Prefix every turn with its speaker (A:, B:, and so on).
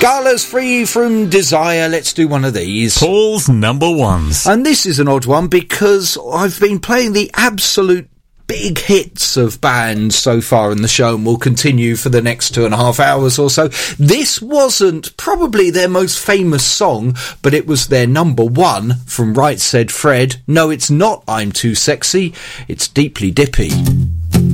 A: Gala's Free From Desire. Let's do one of these.
B: Paul's number ones.
A: And this is an odd one because I've been playing the absolute big hits of bands so far in the show and will continue for the next 2.5 hours or so. This wasn't probably their most famous song, but it was their number one from Right Said Fred. No, it's not I'm Too Sexy. It's Deeply Dippy.